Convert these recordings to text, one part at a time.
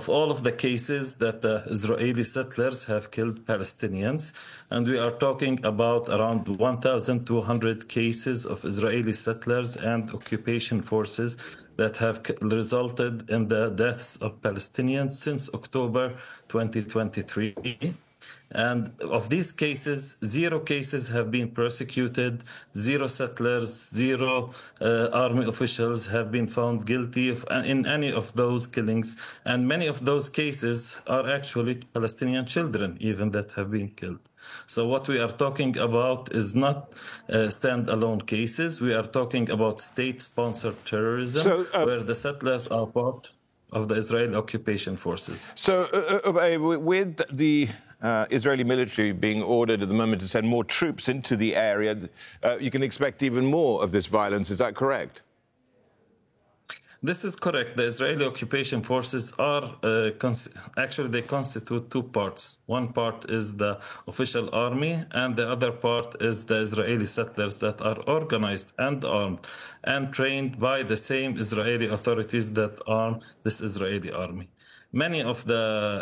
of all of the cases that the Israeli settlers have killed Palestinians. And we are talking about around 1,200 cases of Israeli settlers and occupation forces that have resulted in the deaths of Palestinians since October 2023. And of these cases, 0 cases have been prosecuted, 0 settlers, 0 army officials have been found guilty in any of those killings. And many of those cases are actually Palestinian children, even that have been killed. So what we are talking about is not standalone cases. We are talking about state-sponsored terrorism, where the settlers are part of the Israeli occupation forces. So, with the Israeli military being ordered at the moment to send more troops into the area, you can expect even more of this violence. Is that correct? This is correct. The Israeli occupation forces are actually they constitute 2 parts. One part is the official army, and the other part is the Israeli settlers that are organized and armed and trained by the same Israeli authorities that arm this Israeli army. Many of the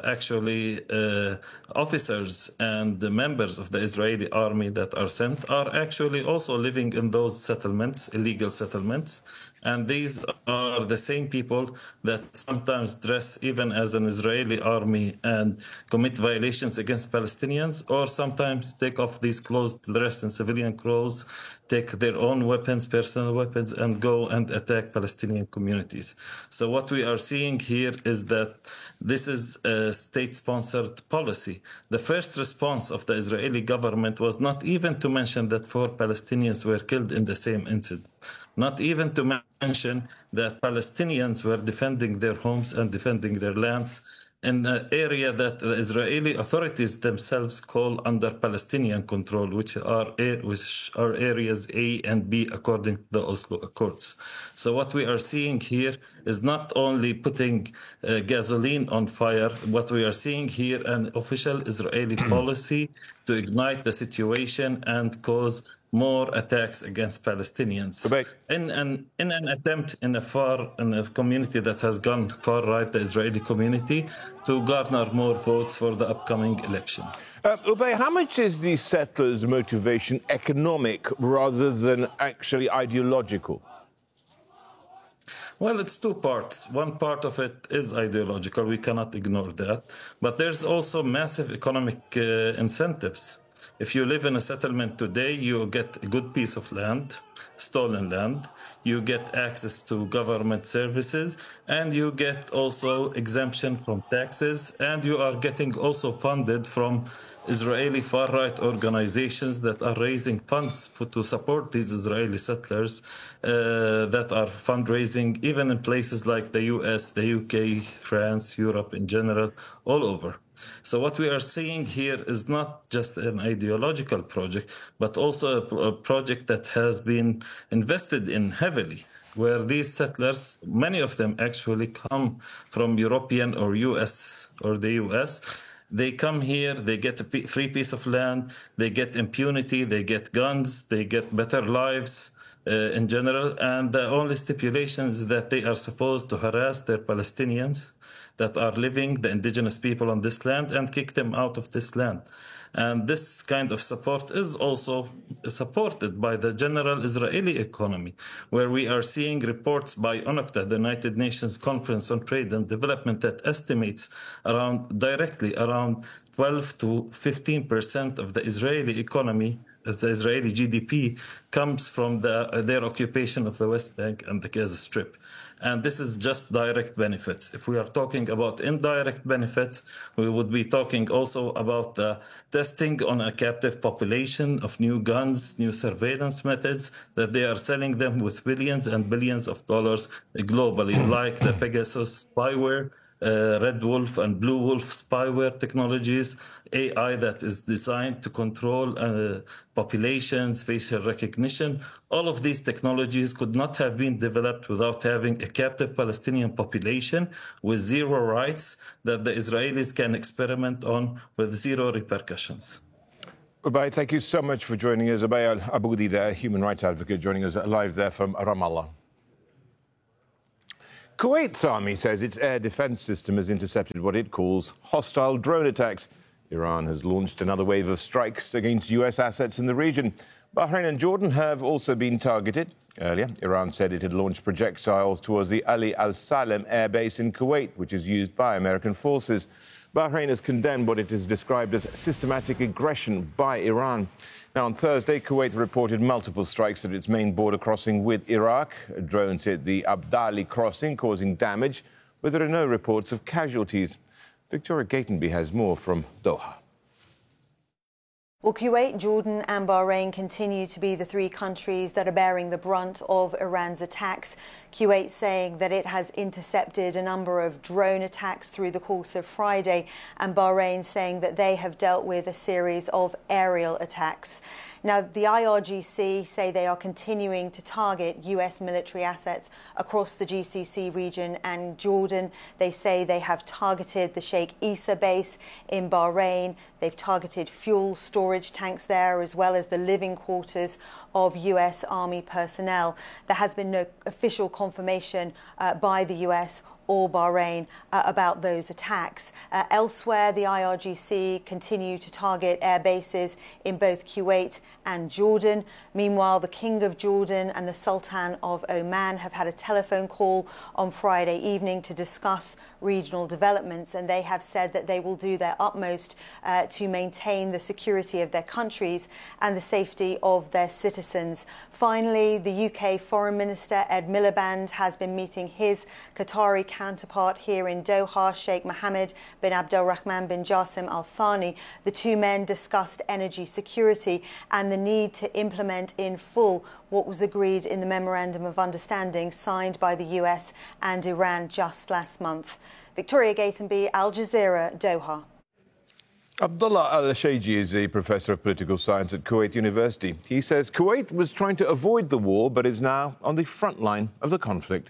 officers and the members of the Israeli army that are sent are actually also living in those settlements, illegal settlements. And these are the same people that sometimes dress even as an Israeli army and commit violations against Palestinians, or sometimes take off these clothes, dress in civilian clothes, take their own weapons, personal weapons, and go and attack Palestinian communities. So what we are seeing here is that this is a state-sponsored policy. The first response of the Israeli government was not even to mention that 4 Palestinians were killed in the same incident. Not even to mention that Palestinians were defending their homes and defending their lands in an area that the Israeli authorities themselves call under Palestinian control, which are areas A and B according to the Oslo Accords. So what we are seeing here is not only putting gasoline on fire. What we are seeing here an official Israeli policy to ignite the situation and cause more attacks against Palestinians. In an attempt in a community that has gone far right, the Israeli community, to garner more votes for the upcoming elections. Ubay, how much is the settlers' motivation economic rather than actually ideological? Well, it's 2 parts. One part of it is ideological. We cannot ignore that. But there's also massive economic incentives. If you live in a settlement today, you get a good piece of land, stolen land, you get access to government services, and you get also exemption from taxes, and you are getting also funded from Israeli far-right organizations that are raising funds to support these Israeli settlers that are fundraising even in places like the US, the UK, France, Europe in general, all over. So what we are seeing here is not just an ideological project, but also a project that has been invested in heavily, where these settlers, many of them actually come from European or US or the US. They come here, they get a free piece of land, they get impunity, they get guns, they get better lives in general. And the only stipulation is that they are supposed to harass their Palestinians that are living, the indigenous people on this land, and kick them out of this land. And this kind of support is also supported by the general Israeli economy, where we are seeing reports by UNOCTA, the United Nations Conference on Trade and Development, that estimates directly around 12 to 15% of the Israeli economy, as the Israeli GDP, comes from their occupation of the West Bank and the Gaza Strip. And this is just direct benefits. If we are talking about indirect benefits, we would be talking also about the testing on a captive population of new guns, new surveillance methods, that they are selling them with billions and billions of dollars globally, like the Pegasus spyware, Red Wolf and Blue Wolf spyware technologies, AI that is designed to control populations, facial recognition. All of these technologies could not have been developed without having a captive Palestinian population with zero rights that the Israelis can experiment on with zero repercussions. Ubay, thank you so much for joining us. Ubay al-Aboudi, the human rights advocate, joining us live there from Ramallah. Kuwait's army says its air defense system has intercepted what it calls hostile drone attacks. Iran has launched another wave of strikes against US assets in the region. Bahrain and Jordan have also been targeted. Earlier, Iran said it had launched projectiles towards the Ali Al Salem air base in Kuwait, which is used by American forces. Bahrain has condemned what it has described as systematic aggression by Iran. Now, on Thursday, Kuwait reported multiple strikes at its main border crossing with Iraq. Drones hit the Abdali crossing, causing damage, but there are no reports of casualties. Victoria Gatenby has more from Doha. Well, Kuwait, Jordan and Bahrain continue to be the three countries that are bearing the brunt of Iran's attacks. Kuwait saying that it has intercepted a number of drone attacks through the course of Friday, and Bahrain saying that they have dealt with a series of aerial attacks. Now, the IRGC say they are continuing to target US military assets across the GCC region and Jordan. They say they have targeted the Sheikh Issa base in Bahrain. They've targeted fuel storage tanks there, as well as the living quarters of US Army personnel. There has been no official confirmation by the US or Bahrain about those attacks. Elsewhere, the IRGC continue to target air bases in both Kuwait and Jordan. Meanwhile, the King of Jordan and the Sultan of Oman have had a telephone call on Friday evening to discuss regional developments, and they have said that they will do their utmost to maintain the security of their countries and the safety of their citizens. Finally, the UK Foreign Minister Ed Miliband has been meeting his Qatari counterpart here in Doha, Sheikh Mohammed bin Abdulrahman bin Jassim Al Thani. The two men discussed energy security and the need to implement in full what was agreed in the Memorandum of Understanding signed by the US and Iran just last month. Victoria Gatenby, Al Jazeera, Doha. Abdullah Al-Shaiji is a professor of political science at Kuwait University. He says Kuwait was trying to avoid the war, but is now on the front line of the conflict.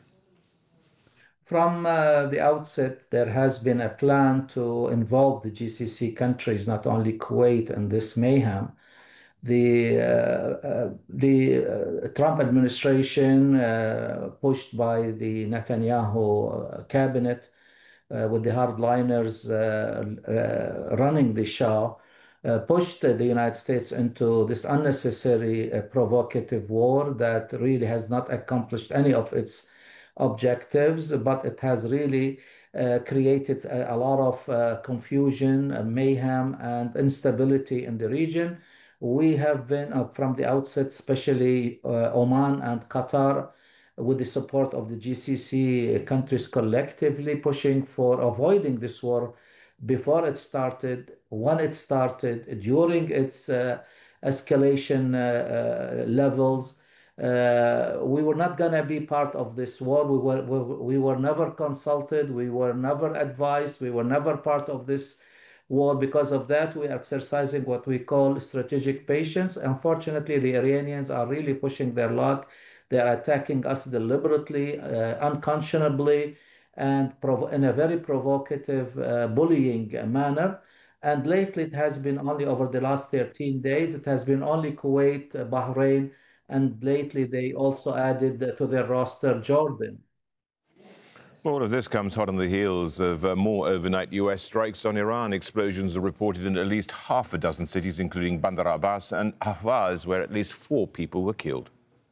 From the outset, there has been a plan to involve the GCC countries, not only Kuwait, in this mayhem. The Trump administration, pushed by the Netanyahu cabinet, with the hardliners running the show, pushed the United States into this unnecessary provocative war that really has not accomplished any of its objectives, but it has really created a lot of confusion, mayhem, and instability in the region. We have been, from the outset, especially Oman and Qatar, with the support of the GCC countries collectively, pushing for avoiding this war before it started, when it started, during its escalation levels. We were not going to be part of this war. We were never consulted. We were never advised. We were never part of this war. Because of that, we are exercising what we call strategic patience. Unfortunately, the Iranians are really pushing their luck. They are attacking us deliberately, unconscionably, and in a very provocative, bullying manner. And lately, it has been only over the last 13 days, it has been only Kuwait, Bahrain, and lately they also added to their roster Jordan. All of this comes hot on the heels of more overnight US strikes on Iran. Explosions are reported in at least half a dozen cities, including Bandar Abbas and Ahvaz, where at least 4 people were killed.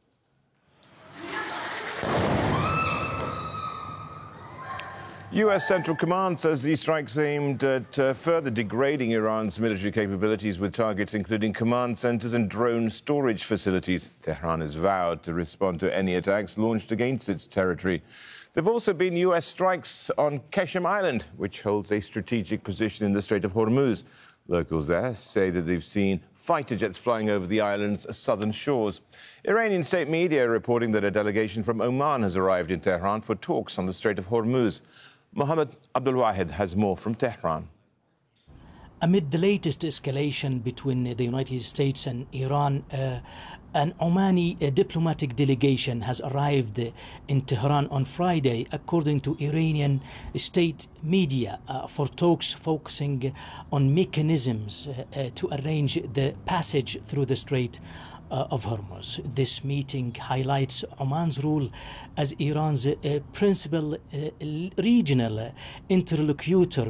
US Central Command says these strikes aimed at further degrading Iran's military capabilities, with targets including command centers and drone storage facilities. Tehran has vowed to respond to any attacks launched against its territory. There have also been US strikes on Qeshm Island, which holds a strategic position in the Strait of Hormuz. Locals there say that they've seen fighter jets flying over the island's southern shores. Iranian state media are reporting that a delegation from Oman has arrived in Tehran for talks on the Strait of Hormuz. Mohammed Abdulwahid has more from Tehran. Amid the latest escalation between the United States and Iran, an Omani diplomatic delegation has arrived in Tehran on Friday, according to Iranian state media, for talks focusing on mechanisms to arrange the passage through the Strait of Hormuz. This meeting highlights Oman's role as Iran's principal regional interlocutor